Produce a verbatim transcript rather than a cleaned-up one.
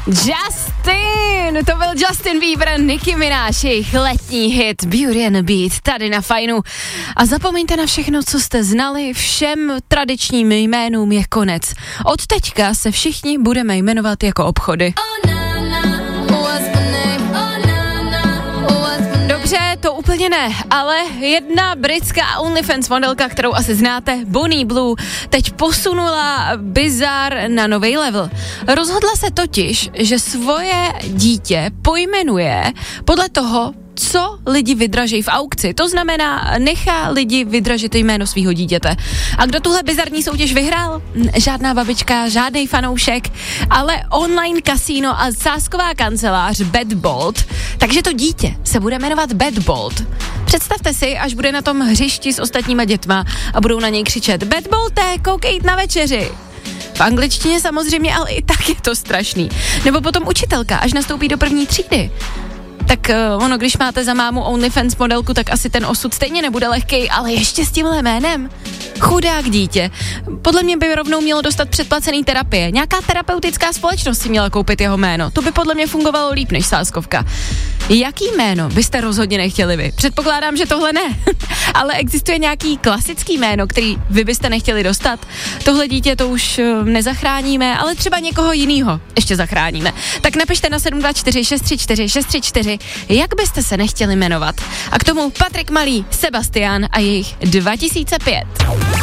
Justin, to byl Justin Bieber, Nicki Minaj, jejich letní hit Beauty and the Beat tady na Fajnu. A zapomeňte na všechno, co jste znali, všem tradičním jménům je konec. Od teďka se všichni budeme jmenovat jako obchody. Dobře, to úplně ne, ale jedna britská OnlyFans modelka, kterou asi znáte, Bonnie Blue, teď posunula bizar na nový level. Rozhodla se totiž, že svoje dítě pojmenuje podle toho, co lidi vydražejí v aukci. To znamená, nechá lidi vydražit jméno svého dítěte. A kdo tuhle bizarní soutěž vyhrál? Žádná babička, žádný fanoušek, ale online kasíno a sázková kancelář BetBold. Takže to dítě se bude jmenovat BetBold. Představte si, až bude na tom hřišti s ostatníma dětma a budou na něj křičet: BetBolde, koukej na večeři. V angličtině samozřejmě, ale i tak je to strašný. Nebo potom učitelka, až nastoupí do první třídy. Tak uh, ono, když máte za mámu OnlyFans modelku, tak asi ten osud stejně nebude lehkej, ale ještě s tímhle jménem. Chudák dítě. Podle mě by rovnou mělo dostat předplacený terapie. Nějaká terapeutická společnost si měla koupit jeho jméno. To by podle mě fungovalo líp než sázkovka. Jaký jméno byste rozhodně nechtěli vy? Předpokládám, že tohle ne. Ale existuje nějaký klasický jméno, který vy byste nechtěli dostat? Tohle dítě to už uh, nezachráníme, ale třeba někoho jinýho ještě zachráníme. Tak napište na sedm dva čtyři šest tři čtyři šest tři čtyři, jak byste se nechtěli jmenovat. A k tomu Patrik Malý, Sebastian a jejich dva tisíce pět.